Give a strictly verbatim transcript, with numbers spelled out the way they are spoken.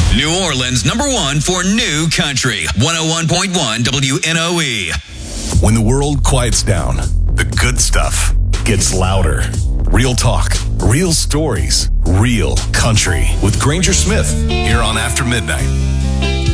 New Orleans number one for new country. one oh one point one W N O E. When the world quiets down, the good stuff gets louder. Real talk, real stories, real country with Granger Smith here on After Midnight.